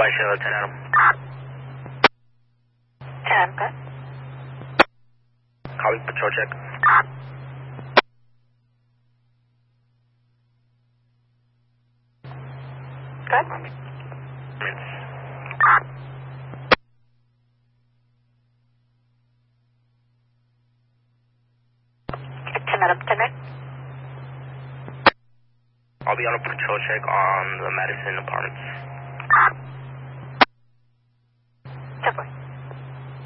by Charlotte, 10 Adam. 10 Adam, good. Copy, patrol check. Good. Adam, 10 right? I'll be on a patrol check on the Madison apartments.